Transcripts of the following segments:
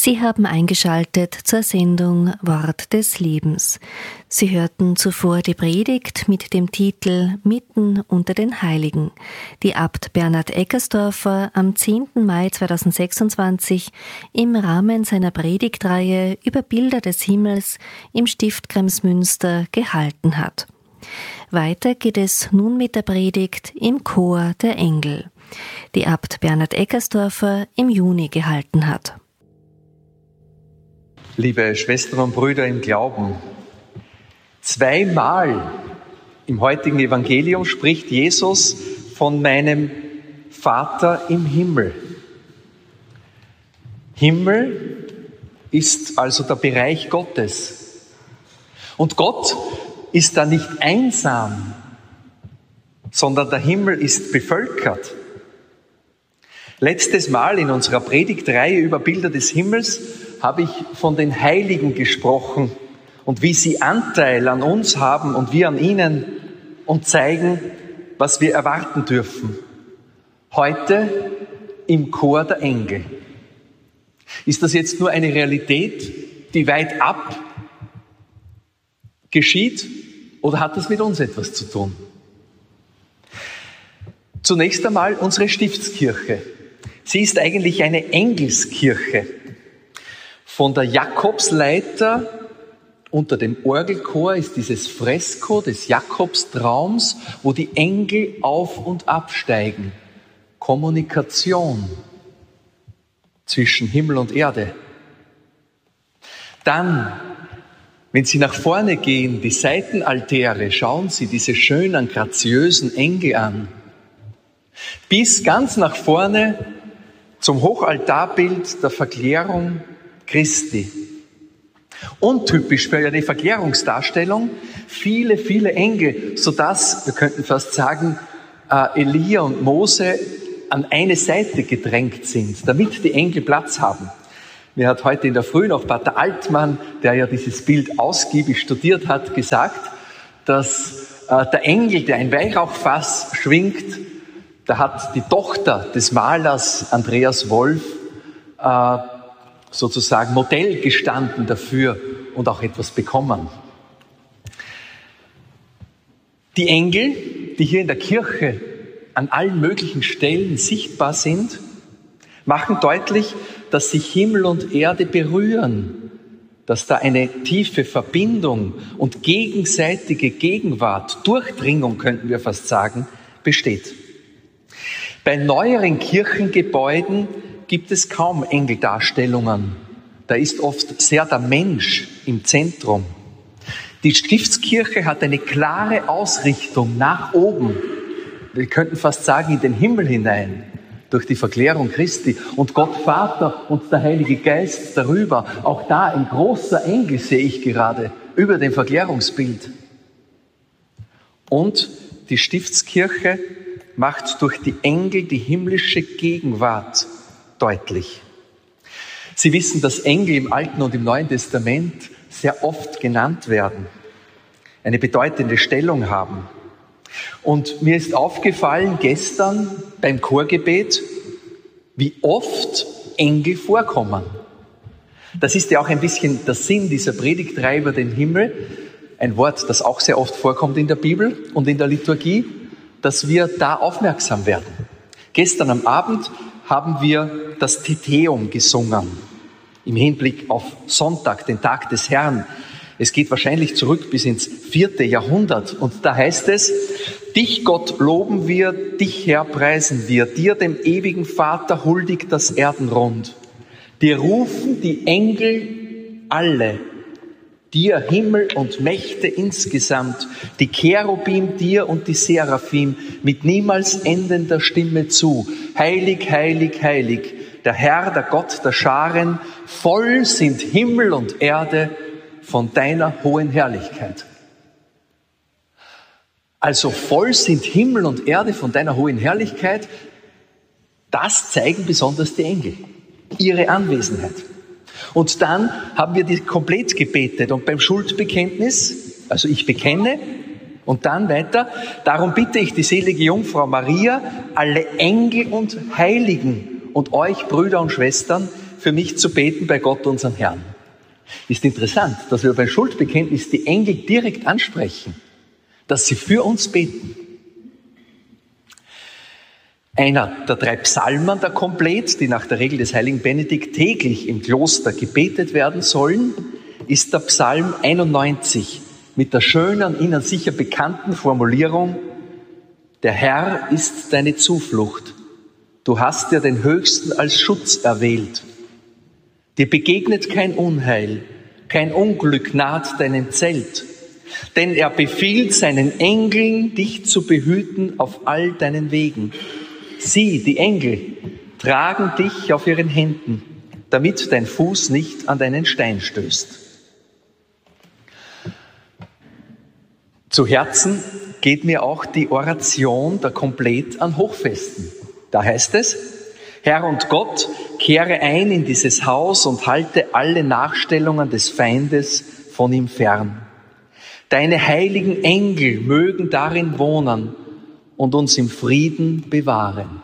Sie haben eingeschaltet zur Sendung Wort des Lebens. Sie hörten zuvor die Predigt mit dem Titel Mitten unter den Heiligen, die Abt Bernhard Eckersdorfer am 10. Mai 2026 im Rahmen seiner Predigtreihe über Bilder des Himmels im Stift Kremsmünster gehalten hat. Weiter geht es nun mit der Predigt im Chor der Engel, die Abt Bernhard Eckersdorfer im Juni gehalten hat. Liebe Schwestern und Brüder im Glauben, zweimal im heutigen Evangelium spricht Jesus von meinem Vater im Himmel. Himmel ist also der Bereich Gottes. Und Gott ist da nicht einsam, sondern der Himmel ist bevölkert. Letztes Mal in unserer Predigtreihe über Bilder des Himmels habe ich von den Heiligen gesprochen und wie sie Anteil an uns haben und wir an ihnen und zeigen, was wir erwarten dürfen. Heute im Chor der Engel. Ist das jetzt nur eine Realität, die weit ab geschieht, oder hat das mit uns etwas zu tun? Zunächst einmal unsere Stiftskirche. Sie ist eigentlich eine Engelskirche. Von der Jakobsleiter unter dem Orgelchor ist dieses Fresko des Jakobstraums, wo die Engel auf und absteigen. Kommunikation zwischen Himmel und Erde. Dann, wenn Sie nach vorne gehen, die Seitenaltäre, schauen Sie diese schönen, graziösen Engel an. Bis ganz nach vorne zum Hochaltarbild der Verklärung Christi. Untypisch für eine Verklärungsdarstellung, viele, viele Engel, sodass, wir könnten fast sagen, Elia und Mose an eine Seite gedrängt sind, damit die Engel Platz haben. Mir hat heute in der Früh noch Pater Altmann, der ja dieses Bild ausgiebig studiert hat, gesagt, dass der Engel, der ein Weihrauchfass schwingt, da hat die Tochter des Malers Andreas Wolf sozusagen Modell gestanden dafür und auch etwas bekommen. Die Engel, die hier in der Kirche an allen möglichen Stellen sichtbar sind, machen deutlich, dass sich Himmel und Erde berühren, dass da eine tiefe Verbindung und gegenseitige Gegenwart, Durchdringung könnten wir fast sagen, besteht. Bei neueren Kirchengebäuden gibt es kaum Engeldarstellungen. Da ist oft sehr der Mensch im Zentrum. Die Stiftskirche hat eine klare Ausrichtung nach oben. Wir könnten fast sagen, in den Himmel hinein, durch die Verklärung Christi. Und Gott Vater und der Heilige Geist darüber. Auch da ein großer Engel sehe ich gerade, über dem Verklärungsbild. Und die Stiftskirche macht durch die Engel die himmlische Gegenwart deutlich. Sie wissen, dass Engel im Alten und im Neuen Testament sehr oft genannt werden, eine bedeutende Stellung haben. Und mir ist aufgefallen gestern beim Chorgebet, wie oft Engel vorkommen. Das ist ja auch ein bisschen der Sinn dieser Predigtreihe über den Himmel, ein Wort, das auch sehr oft vorkommt in der Bibel und in der Liturgie, dass wir da aufmerksam werden. Gestern am Abend haben wir das Te-Deum gesungen, im Hinblick auf Sonntag, den Tag des Herrn. Es geht wahrscheinlich zurück bis ins 4. Jahrhundert. Und da heißt es, dich Gott loben wir, dich Herr preisen wir, dir dem ewigen Vater huldigt das Erdenrund. Dir rufen die Engel alle, dir Himmel und Mächte insgesamt, die Cherubim dir und die Seraphim mit niemals endender Stimme zu. Heilig, heilig, heilig, der Herr, der Gott der Scharen, voll sind Himmel und Erde von deiner hohen Herrlichkeit. Also voll sind Himmel und Erde von deiner hohen Herrlichkeit, das zeigen besonders die Engel, ihre Anwesenheit. Und dann haben wir die komplett gebetet und beim Schuldbekenntnis, also ich bekenne und dann weiter, darum bitte ich die selige Jungfrau Maria, alle Engel und Heiligen und euch, Brüder und Schwestern, für mich zu beten bei Gott, unserem Herrn. Ist interessant, dass wir beim Schuldbekenntnis die Engel direkt ansprechen, dass sie für uns beten. Einer der 3 Psalmen der Komplett, die nach der Regel des heiligen Benedikt täglich im Kloster gebetet werden sollen, ist der Psalm 91 mit der schönen, Ihnen sicher bekannten Formulierung: Der Herr ist deine Zuflucht. Du hast dir den Höchsten als Schutz erwählt. Dir begegnet kein Unheil, kein Unglück naht deinem Zelt. Denn er befiehlt seinen Engeln, dich zu behüten auf all deinen Wegen. Sie, die Engel, tragen dich auf ihren Händen, damit dein Fuß nicht an deinen Stein stößt. Zu Herzen geht mir auch die Oration der Komplett an Hochfesten. Da heißt es: Herr und Gott, kehre ein in dieses Haus und halte alle Nachstellungen des Feindes von ihm fern. Deine heiligen Engel mögen darin wohnen und uns im Frieden bewahren.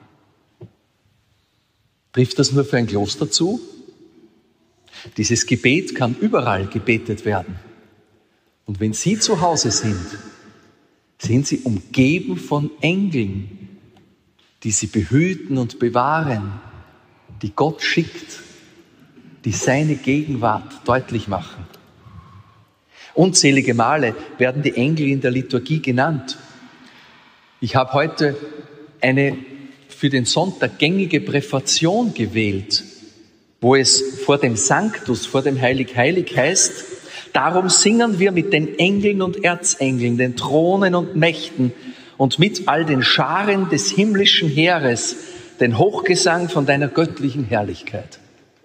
Trifft das nur für ein Kloster zu? Dieses Gebet kann überall gebetet werden. Und wenn Sie zu Hause sind Sie umgeben von Engeln, die Sie behüten und bewahren, die Gott schickt, die seine Gegenwart deutlich machen. Unzählige Male werden die Engel in der Liturgie genannt. Ich habe heute eine für den Sonntag gängige Präfation gewählt, wo es vor dem Sanctus, vor dem Heilig-Heilig heißt: Darum singen wir mit den Engeln und Erzengeln, den Thronen und Mächten und mit all den Scharen des himmlischen Heeres den Hochgesang von deiner göttlichen Herrlichkeit.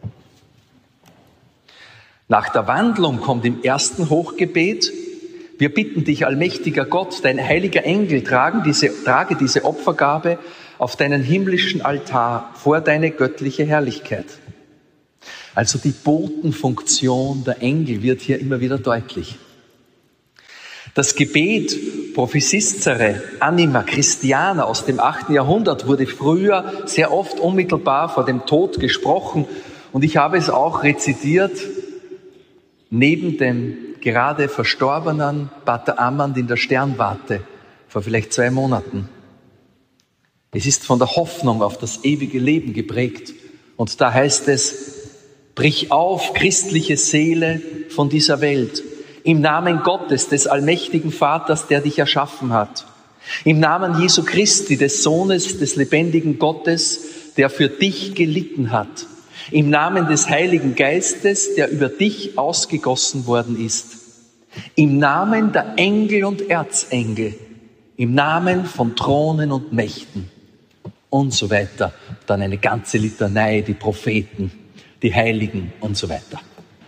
Nach der Wandlung kommt im ersten Hochgebet: Wir bitten dich, allmächtiger Gott, dein heiliger Engel, trage diese Opfergabe auf deinen himmlischen Altar vor deine göttliche Herrlichkeit. Also die Botenfunktion der Engel wird hier immer wieder deutlich. Das Gebet Prophesiscere Anima Christiana aus dem 8. Jahrhundert wurde früher sehr oft unmittelbar vor dem Tod gesprochen, und ich habe es auch rezitiert neben dem gerade verstorbenen Pater Amand in der Sternwarte vor vielleicht 2 Monaten. Es ist von der Hoffnung auf das ewige Leben geprägt, und da heißt es: Brich auf, christliche Seele, von dieser Welt, im Namen Gottes, des allmächtigen Vaters, der dich erschaffen hat, im Namen Jesu Christi, des Sohnes des lebendigen Gottes, der für dich gelitten hat, im Namen des Heiligen Geistes, der über dich ausgegossen worden ist, im Namen der Engel und Erzengel, im Namen von Thronen und Mächten und so weiter. Dann eine ganze Litanei, die Propheten, die Heiligen und so weiter.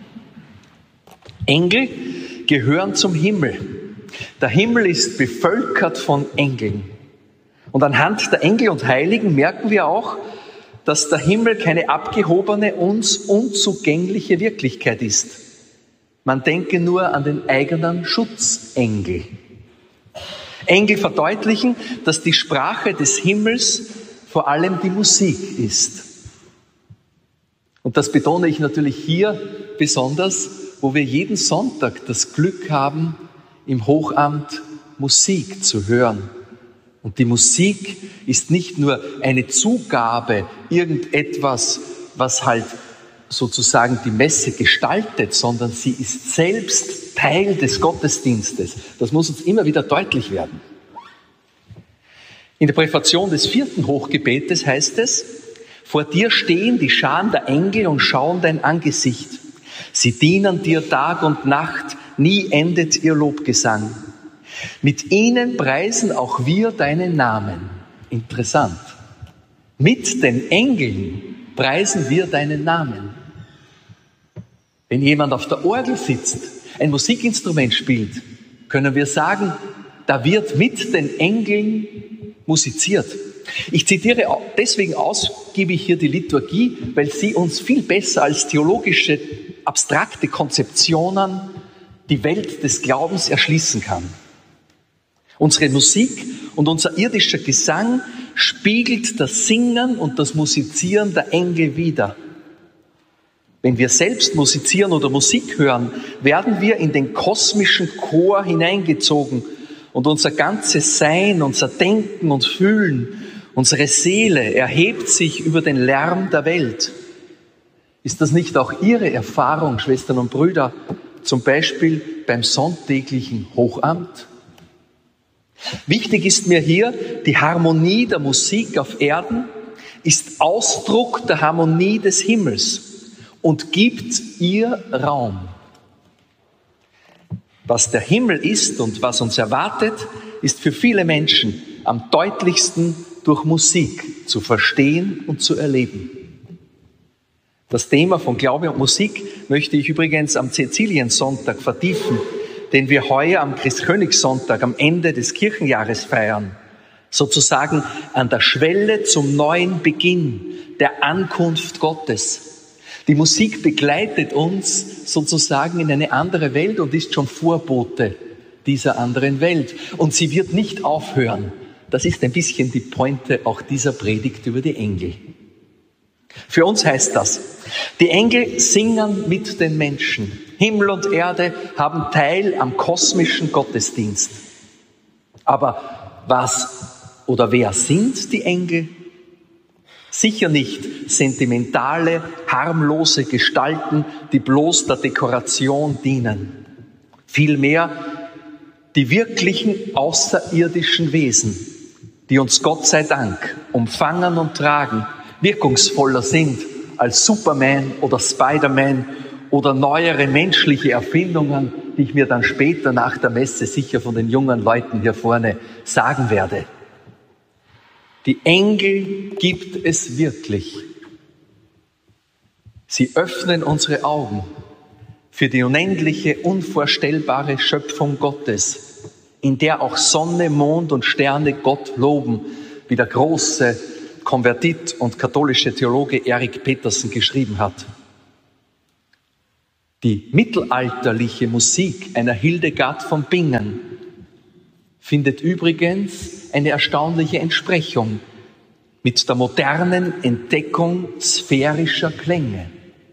Engel gehören zum Himmel. Der Himmel ist bevölkert von Engeln. Und anhand der Engel und Heiligen merken wir auch, dass der Himmel keine abgehobene, uns unzugängliche Wirklichkeit ist. Man denke nur an den eigenen Schutzengel. Engel verdeutlichen, dass die Sprache des Himmels vor allem die Musik ist. Und das betone ich natürlich hier besonders, wo wir jeden Sonntag das Glück haben, im Hochamt Musik zu hören. Und die Musik ist nicht nur eine Zugabe, irgendetwas, was halt sozusagen die Messe gestaltet, sondern sie ist selbst Teil des Gottesdienstes. Das muss uns immer wieder deutlich werden. In der Präfation des 4. Hochgebetes heißt es: Vor dir stehen die Scharen der Engel und schauen dein Angesicht. Sie dienen dir Tag und Nacht, nie endet ihr Lobgesang. Mit ihnen preisen auch wir deinen Namen. Interessant. Mit den Engeln preisen wir deinen Namen. Wenn jemand auf der Orgel sitzt, ein Musikinstrument spielt, können wir sagen, da wird mit den Engeln musiziert. Ich zitiere deswegen ausgiebig hier die Liturgie, weil sie uns viel besser als theologische, abstrakte Konzeptionen die Welt des Glaubens erschließen kann. Unsere Musik und unser irdischer Gesang spiegelt das Singen und das Musizieren der Engel wider. Wenn wir selbst musizieren oder Musik hören, werden wir in den kosmischen Chor hineingezogen und unser ganzes Sein, unser Denken und Fühlen, unsere Seele erhebt sich über den Lärm der Welt. Ist das nicht auch Ihre Erfahrung, Schwestern und Brüder, zum Beispiel beim sonntäglichen Hochamt? Wichtig ist mir hier, die Harmonie der Musik auf Erden ist Ausdruck der Harmonie des Himmels und gibt ihr Raum. Was der Himmel ist und was uns erwartet, ist für viele Menschen am deutlichsten durch Musik zu verstehen und zu erleben. Das Thema von Glaube und Musik möchte ich übrigens am Cäciliensonntag vertiefen, den wir heuer am Christkönigssonntag am Ende des Kirchenjahres feiern. Sozusagen an der Schwelle zum neuen Beginn der Ankunft Gottes. Die Musik begleitet uns sozusagen in eine andere Welt und ist schon Vorbote dieser anderen Welt. Und sie wird nicht aufhören. Das ist ein bisschen die Pointe auch dieser Predigt über die Engel. Für uns heißt das, die Engel singen mit den Menschen. Himmel und Erde haben Teil am kosmischen Gottesdienst. Aber was oder wer sind die Engel? Sicher nicht sentimentale, harmlose Gestalten, die bloß der Dekoration dienen. Vielmehr die wirklichen außerirdischen Wesen, die uns Gott sei Dank umfangen und tragen, wirkungsvoller sind als Superman oder Spider-Man oder neuere menschliche Erfindungen, die ich mir dann später nach der Messe sicher von den jungen Leuten hier vorne sagen werde. Die Engel gibt es wirklich. Sie öffnen unsere Augen für die unendliche, unvorstellbare Schöpfung Gottes, in der auch Sonne, Mond und Sterne Gott loben, wie der große Konvertit und katholische Theologe Erik Petersen geschrieben hat. Die mittelalterliche Musik einer Hildegard von Bingen findet übrigens eine erstaunliche Entsprechung mit der modernen Entdeckung sphärischer Klänge.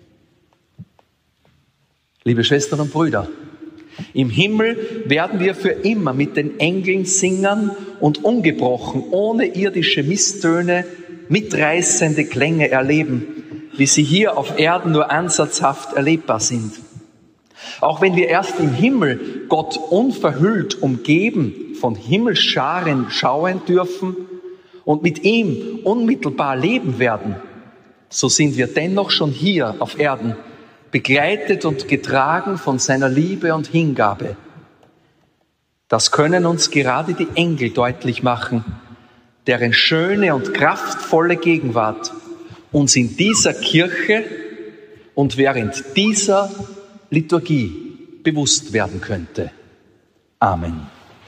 Liebe Schwestern und Brüder, im Himmel werden wir für immer mit den Engeln singen und ungebrochen, ohne irdische Misstöne, mitreißende Klänge erleben, wie sie hier auf Erden nur ansatzhaft erlebbar sind. Auch wenn wir erst im Himmel Gott unverhüllt umgeben von Himmelsscharen schauen dürfen und mit ihm unmittelbar leben werden, so sind wir dennoch schon hier auf Erden begleitet und getragen von seiner Liebe und Hingabe. Das können uns gerade die Engel deutlich machen, deren schöne und kraftvolle Gegenwart uns in dieser Kirche und während dieser Liturgie bewusst werden könnte. Amen.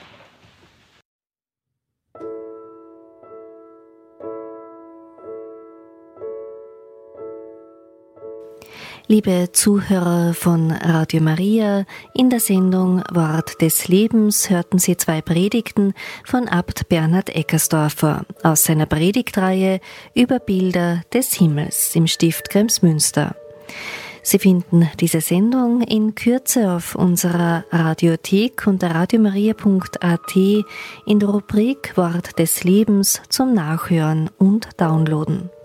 Liebe Zuhörer von Radio Maria, in der Sendung Wort des Lebens hörten Sie 2 Predigten von Abt Bernhard Eckersdorfer aus seiner Predigtreihe über Bilder des Himmels im Stift Kremsmünster. Sie finden diese Sendung in Kürze auf unserer Radiothek unter radiomaria.at in der Rubrik Wort des Lebens zum Nachhören und Downloaden.